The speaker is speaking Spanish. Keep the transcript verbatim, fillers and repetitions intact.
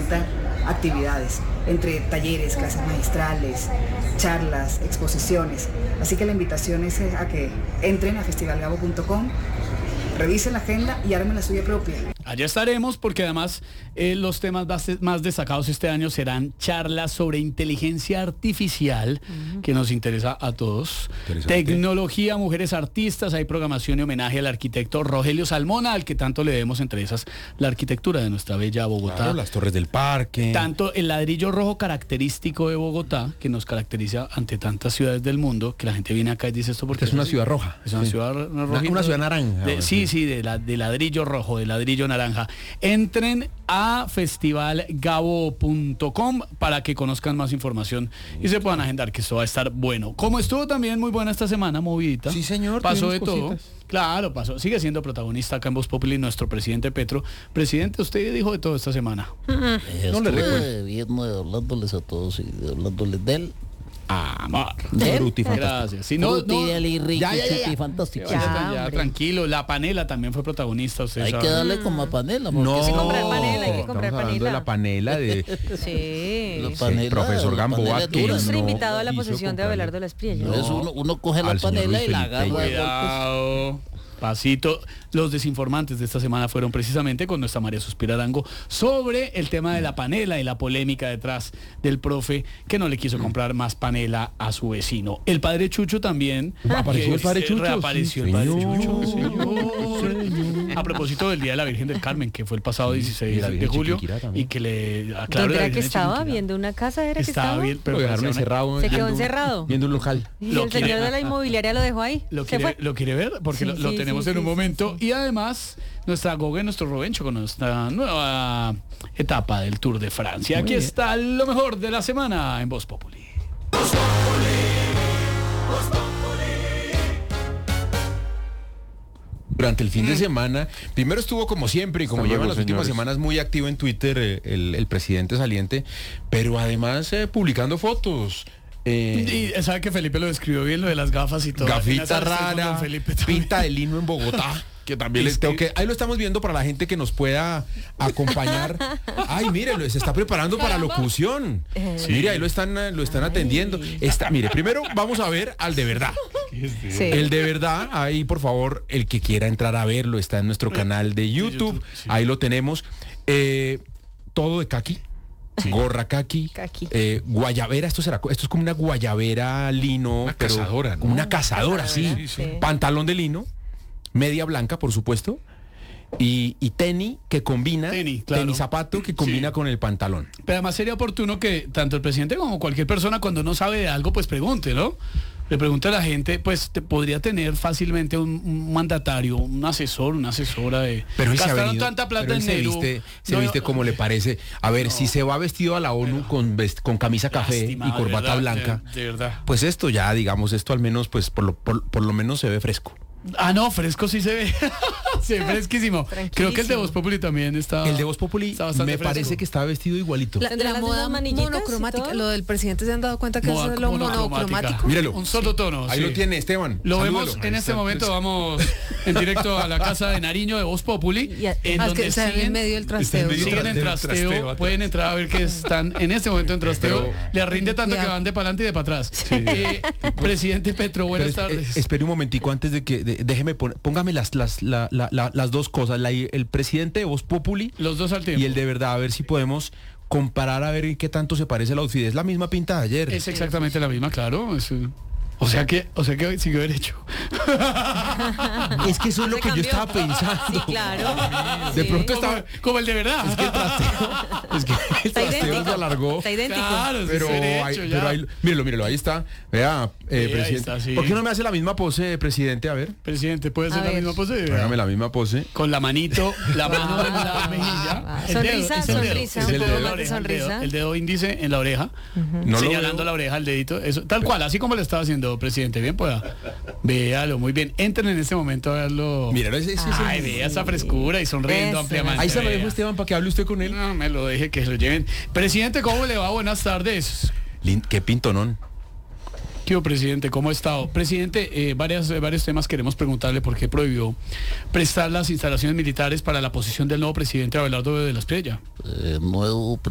cincuenta actividades, entre talleres, clases magistrales, charlas, exposiciones. Así que la invitación es a que entren a festival gabo punto com, revisen la agenda y armen la suya propia. Allá estaremos porque además eh, los temas más destacados este año serán charlas sobre inteligencia artificial, uh-huh. que nos interesa a todos, tecnología, mujeres artistas, hay programación y homenaje al arquitecto Rogelio Salmona, al que tanto le debemos entre esas la arquitectura de nuestra bella Bogotá. Claro, las torres del parque. Tanto el ladrillo rojo característico de Bogotá, que nos caracteriza ante tantas ciudades del mundo, que la gente viene acá y dice esto porque es una ciudad roja. Es una sí. ciudad roja. Una, una ciudad naranja. De, sí, sí, de, la, de ladrillo rojo, de ladrillo naranja. Entren a festival gabo punto com para que conozcan más información y se puedan agendar, que esto va a estar bueno. Como estuvo también muy buena esta semana, movidita. Sí, señor. Pasó de todo. Cositas. Claro, pasó. Sigue siendo protagonista acá en Voz Populi nuestro presidente Petro. Presidente, usted dijo de todo esta semana. Eh, no le recuerdo. Viendo, hablándoles a todos y hablándoles de él. Amor. Gracias. Si no, no, ya, ya, ya, ya. Fantástico. Ya, ya, ya, tranquilo. La Panela también fue protagonista. Usted hay sabe. que darle como a Panela. No, hay que comprar panela, hay que comprar estamos hablando panela. de la panela de sí. La panela, sí, profesor Gamboa, que no ser invitado a la quiso posesión de Abelardo Las Priellas. No. Eso uno, uno coge la panela y la agarra. Cuidado. Pasito. Los desinformantes de esta semana fueron precisamente con nuestra María Suspira Arango sobre el tema de la panela y la polémica detrás del profe que no le quiso comprar más panela a su vecino. El padre Chucho también. ¿Apareció el padre Chucho? Reapareció Sí, el padre señor, Chucho. señor. Señor. A propósito del Día de la Virgen del Carmen, que fue el pasado dieciséis de julio, y que le aclaró. ¿Dónde era que estaba? ¿Viendo una casa? ¿Era que estaba? Bien, pero lo dejaron encerrado. Se quedó encerrado. Viendo un local. Y el señor de la inmobiliaria lo dejó ahí. ¿Lo ¿Se quiere, fue? ¿Lo quiere ver? Porque Sí, lo, lo sí, tenemos sí, en un sí, momento. sí. Y además, nuestra Goga, nuestro Robencho, con nuestra nueva etapa del Tour de Francia. Muy Aquí bien. está lo mejor de la semana en Voz Populi. Durante el fin de semana, primero estuvo como siempre y como Hasta llevan luego, las últimas señores. semanas muy activo en Twitter eh, el, el presidente saliente, pero además eh, publicando fotos. Eh, Y sabe que Felipe lo describió bien, lo de las gafas y todo. Gafita Apenas estoy con rara, don Felipe también. pinta de lino en Bogotá. Que también les tengo que. Ahí lo estamos viendo para la gente que nos pueda acompañar. Ay, mire, se está preparando para locución. Sí. Mire, ahí lo están, lo están atendiendo. Está, mire, primero vamos a ver al de verdad. Sí. El de verdad, ahí por favor, el que quiera entrar a verlo, está en nuestro canal de YouTube. YouTube, sí. Ahí lo tenemos. Eh, todo de caqui. Gorra caqui, Caqui. eh, guayabera, esto será, esto es como una guayabera lino, Una pero cazadora, ¿no? como una cazadora, sí. Cazadora, sí. Pantalón de lino, media blanca, por supuesto, y, y tenis que combina, Tenis, claro. tenis zapato que combina Sí. con el pantalón. Pero además sería oportuno que tanto el presidente como cualquier persona, cuando no sabe de algo, pues pregunte, ¿no? Le pregunte a la gente, pues te podría tener fácilmente un, un mandatario, un asesor, una asesora de... Pero él se ha gastaron venido, tanta plata pero él en se Nehru. viste, se No, viste no, como le parece. A ver, si se va vestido a la ONU con, vest- con camisa café lástima, y de corbata verdad, blanca, De, de verdad. pues esto ya, digamos, esto al menos, pues por lo, por, por lo menos se ve fresco. Ah, no, fresco sí se ve. Se ve fresquísimo. Creo que el de Voz Populi también está... El de Voz Populi está me bastante fresco. parece que está vestido igualito. La, ¿Tendrá la las moda mismas manillitas y monocromática, todo? lo del presidente, ¿se han dado cuenta que Moda es lo monocromática. monocromático? Míralo. Un solo tono. Ahí sí. lo tiene Esteban. Lo Salúdelo. vemos en Ahí este está. momento, vamos en directo a la casa de Nariño de Voz Populi, Y a- en Ah, es donde que está en siguen, medio del trasteo. medio siguen en del trasteo, trasteo atrás. pueden entrar a ver que están en este momento en trasteo, Pero- le rinde tanto que Cuidado. van de para adelante y de para atrás. Eh, presidente Petro, Pero buenas es- tardes. eh, espere un momentico antes de que de- déjeme poner, póngame las las la- la- la- las dos cosas, la- el presidente de Voz Populi Los dos al tiempo. y el de verdad, a ver si podemos comparar a ver en qué tanto se parece el outfit. Es la misma pinta de ayer. Es exactamente la misma, claro. es, eh, o sea que, o sea que siguió derecho. Es que eso es lo Se que yo cambió. estaba pensando. Sí, claro. De Sí. pronto Como, estaba como el de verdad. es que el trasteo, es que el Está trasteo idéntico. se alargó. Está idéntico. Claro, sí, Pero, es derecho, ahí, ya. pero ahí, mírelo, mírelo, ahí está. Vea, eh, ahí presidente. está, sí. ¿Por qué no me hace la misma pose, presidente? A ver, Presidente, ¿puede A hacer la ver. misma pose? hágame la misma pose. Con la manito, la mano en la mejilla. Ah, el dedo, sonrisa, es el dedo, sonrisa, es el un dedo poco en la más de oreja, el dedo, sonrisa. el dedo índice en la oreja, No lo señalando veo. la oreja, el dedito, eso, tal cual, así como lo estaba haciendo, presidente. Bien, pueda. Véalo, muy bien. Entren en este momento a verlo. Míralo, ese, ese es el- Ay, vea esa frescura y sonriendo Eso. ampliamente. Ahí se lo vea. dejo, Esteban, para que hable usted con él. No, me lo deje que se lo lleven. Presidente, ¿cómo le va? Buenas tardes. Lin- Qué pintonón. ¿Qué hubo, presidente? ¿Cómo ha estado? Presidente, eh, varias, eh, varios temas queremos preguntarle por qué prohibió prestar las instalaciones militares para la posición del nuevo presidente Abelardo de Las Priellas. Eh, nuevo